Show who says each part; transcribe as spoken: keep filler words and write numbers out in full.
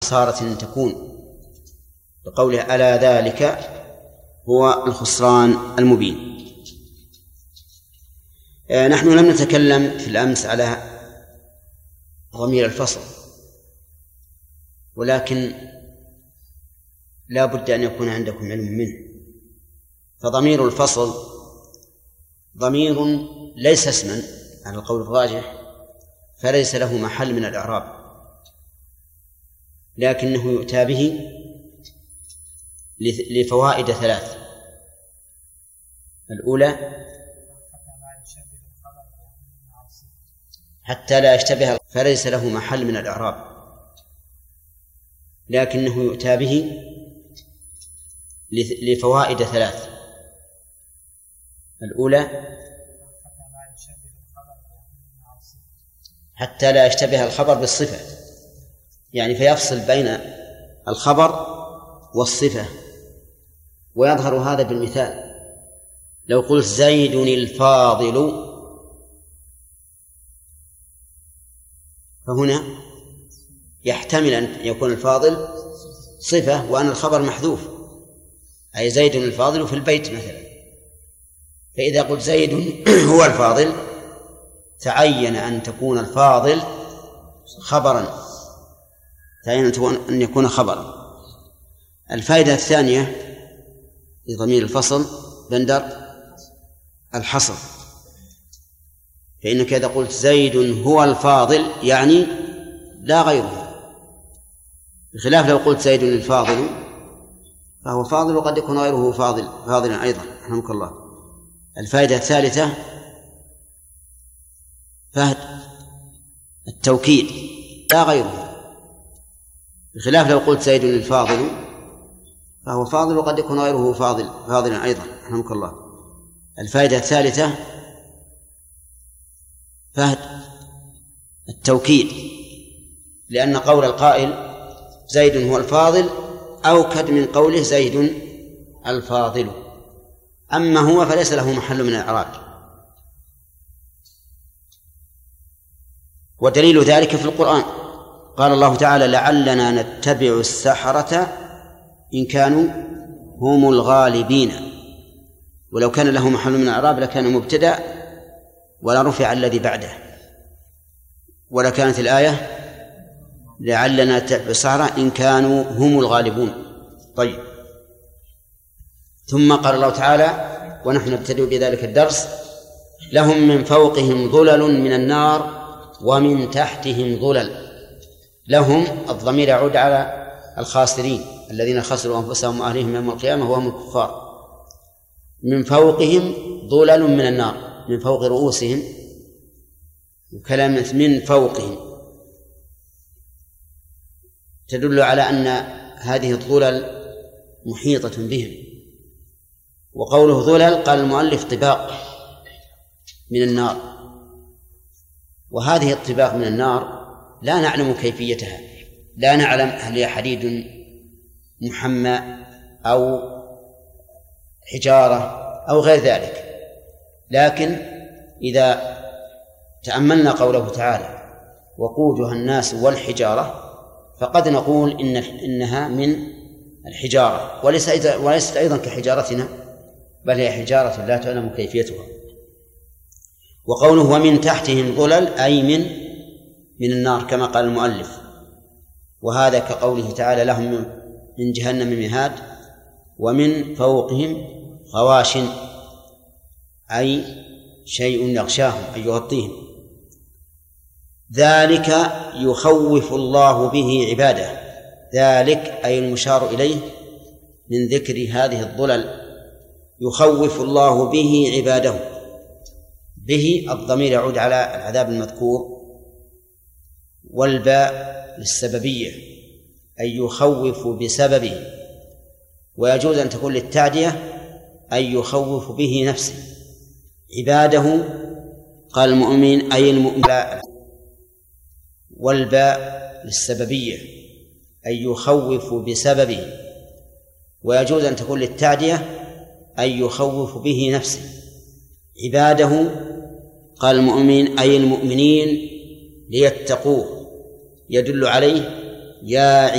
Speaker 1: خسارة تكون، بقوله ألا ذلك هو الخسران المبين. نحن لم نتكلم في الأمس على ضمير الفصل، ولكن لا بد أن يكون عندكم علم منه. فضمير الفصل ضمير ليس اسما على القول الراجح، فليس له محل من الإعراب، لكنه يؤتى به لفوائد ثلاث. الأولى حتى لا يشتبه، فليس له محل من الإعراب، لكنه يؤتى به لفوائد ثلاث. الأولى حتى لا يشتبه الخبر بالصفة، يعني فيفصل بين الخبر والصفة. ويظهر هذا بالمثال، لو قلت زيد الفاضل، فهنا يحتمل أن يكون الفاضل صفة وأن الخبر محذوف، أي زيد الفاضل في البيت مثلا. فإذا قلت زيد هو الفاضل تعين أن تكون الفاضل خبرا، تعين أن يكون خبرا. الفائدة الثانية لضمير الفصل بندر الحصر، فإنك إذا قلت زيد هو الفاضل يعني لا غيره، بخلاف لو قلت زيد الفاضل فهو فاضل وقد يكون غيره فاضل فاضلا أيضا. رحمك الله. الفائدة الثالثة فهد التوكيد لا غيره، بخلاف لو قلت زيد الفاضل فهو فاضل وقد يكون غيره فاضل فاضلا أيضا. رحمك الله. الفائدة الثالثة فهد التوكيد، لأن قول القائل زيد هو الفاضل أوكد من قوله زيد الفاضل، أما هو فليس له محل من الإعراب. ودليل ذلك في القرآن، قال الله تعالى لعلنا نتبع السحرة إن كانوا هم الغالبين، ولو كان له محل من الإعراب لكان مبتدأ ولا رفع الذي بعده، ولا كانت الآية لعلنا نتبع السحرة إن كانوا هم الغالبون. طيب، ثم قال الله تعالى ونحن نبتدئ بذلك الدرس لهم من فوقهم ظلل من النار ومن تحتهم ظلل. لهم الضمير يعود على الخاسرين الذين خسروا أنفسهم وأهليهم يوم القيامة وهم الكفار. من فوقهم ظلل من النار، من فوق رؤوسهم، وكلمة من فوقهم تدل على أن هذه الظلل محيطة بهم. وقوله ظلل قال المؤلف طباق من النار، وهذه الطباق من النار لا نعلم كيفيتها، لا نعلم هل هي حديد محمى أو حجارة أو غير ذلك، لكن إذا تأملنا قوله تعالى وقودها الناس والحجارة فقد نقول إن إنها من الحجارة، وليست أيضا كحجارتنا، بل هي حجارة لا تعلم كيفيتها. وقوله ومن تحتهم ظلل أي من من النار كما قال المؤلف، وهذا كقوله تعالى لهم من جهنم مهاد ومن فوقهم غواش، أي شيء يغشاهم أي يغطيهم. ذلك يخوف الله به عباده، ذلك أي المشار إليه من ذكر هذه الظلل، يخوف الله به عباده. به الضمير يعود على العذاب المذكور، والباء للسببية أي يخوف بسببه، ويجوز أن تكون للتعدية أي يخوف به نفسه. عباده قال المؤمن أي المؤمن، والباء للسببية أي يخوف بسببه، ويجوز أن تكون للتعدية أي يخوف به نفسه. عباده قال المؤمن أي المؤمنين ليتقوه، يدل عليه يا